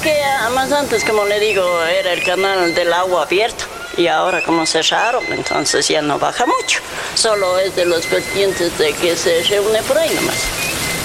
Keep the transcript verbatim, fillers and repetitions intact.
que ah, más antes, como le digo, era el canal del agua abierto. Y ahora como cerraron, entonces ya no baja mucho. Solo es de los vertientes de que se reúne por ahí nomás.